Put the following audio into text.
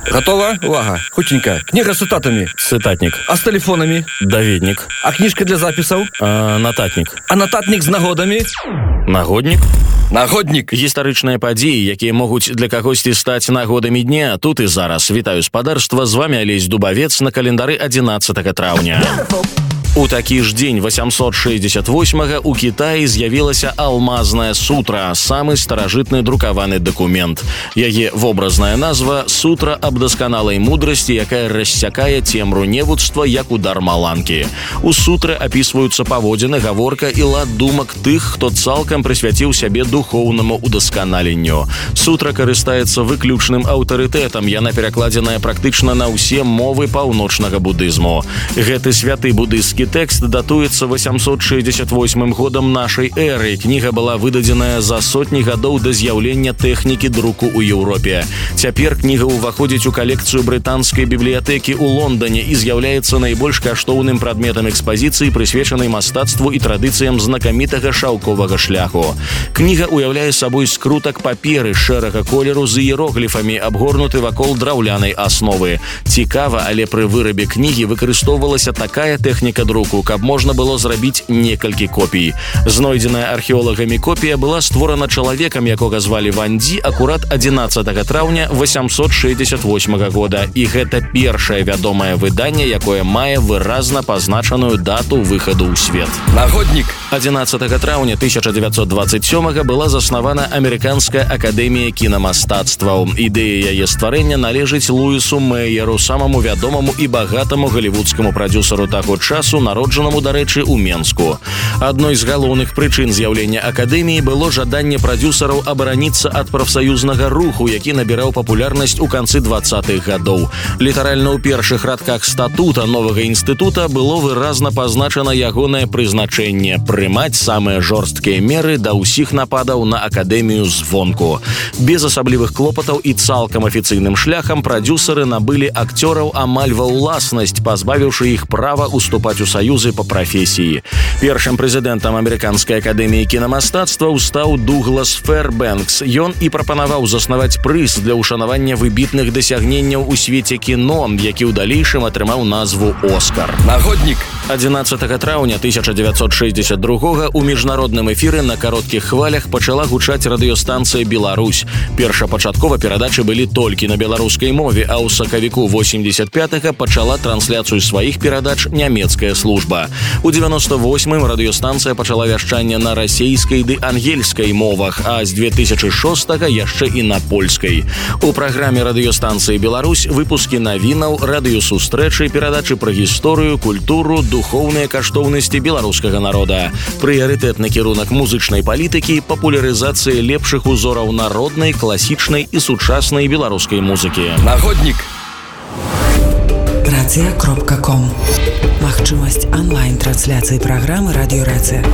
Готова? Увага. Хутенько. Книга с цитатами. Цытатнік. А с телефонами? Даведнік. А книжка для записов? Нататнік. А нотатник с нагодами? Нагоднік. Нагодник. Гістарычныя падзеі, якія могуць для кагосьці стаць нагодамі дня, тут і зараз. Вітаю спадарства, з вами Алесь Дубавец на календары 11 траўня. У такі ж дзень 868-га у Кітаі з'явілася алмазная сутра, самы старажытны друкаваны дакумент. Яе вобразная назва «Сутра аб дасканалай мудрасці, якая рассякае цемру невуцтва, як удар маланкі». У сутры апісваюцца паводзіны, гаворка і лад думак тых, хто цалкам прысвяціў сябе духоўнаму удасканаленню. Сутра карыстаецца выключным аўтарытэтам, яна перакладзеная практычна на ўсе мовы паўночнага будызму. Гэты святы будызскі тэкст датуецца 868 годам нашай эры. Кніга была выдадзеная за сотні гадоў да з'яўлення тэхнікі друку ў Еўропе. Цяпер кніга ўваходзіць у калекцыю брытанскай бібліятэкі ў Лондоне і з'яўляецца найбольш каштоўным прадметам экспазіцыі, прысвечанай мастацтву і традыцыям знакамітага шаўковага шляху. Кніга ўяўляе сабой скрутак паперы шэрага колеру з іерогліфамі, абгорнуты вакол драўлянай асновы. Цікава, але пры вырабе кнігі выкарыстоўвалася такая тэхніка друку, каб можна было зрабіць некалькі копій. Знойдзеная археолагамі копія была створана чалавекам, якога звалі Ван Дзі, акурат 11 траўня 868 года. І гэта першае вядомае выданне, якое мае выразна пазначаную дату выхаду ў свет. Нагодник. 11 траўня 1927 была заснавана Амерыканская акадэмія кінамастацтваў. Ідэя яе стварэння належыць Луісу Мэйеру, самаму вядомаму і багатаму галівудскаму прадзюсару таго часу, народжанаму, дарэчы, у Менску. Адной з галоўных прычын з'яўлення акадэміі было жаданне прадзюсараў абараніцца ад прафсаюзнага руху, які набіраў папулярнасць у канцы 20-х гадоў. Літаральна ў першых радках статута новага інстытута было выразна пазначана ягонае прызначэнне – прымаць самыя жорсткія меры да ўсіх нападаў на акадэмію звонку. Без асаблівых клопатаў і цалкам афіцыйным шляхам прадзюсары набылі акцёраў амаль ва ўласнасць, пазбавіўшы іх права уступаць у саюзы па прафесіі. Першым прэзідэнтам Амерыканскай акадэміі кінамастацтваў стаў Дуглас Фэрбэнкс. Ён і прапанаваў заснаваць прыз для ўшанавання выбітных дасягненняў у свеце кіно, які ў далейшым атрымаў назву «Оскар». Нагодник. 11 траўня 1962 у міжнародным эфіры на кароткіх хвалях пачала гучаць радыёстанцыя «Беларусь». Першапачаткова перадачы былі толькі на беларускай мове, а ў сакавіку 85-га пачала трансляцыю сваіх перадач нямецкая служба. У 98-м радыёстанцыя пачала вяшчанне на расейскай ды ангельскай мовах, а з 2006-га яшчэ і на польскай. У праграме радыёстанцыі «Беларусь» выпускі навінаў, радыёсустрэчы, перадачы пра гісторыю, культуру, духоўныя каштоўнасці беларускага народа. Прыярытэтны кірунак музычнай палітыкі, папулярызацыя лепшых узораў народнай, класічнай і сучаснай беларускай музыкі. Нагодник. Рацыя.ком. Магчымасць онлайн-трансляцыі праграмы «Радіё Рацыя».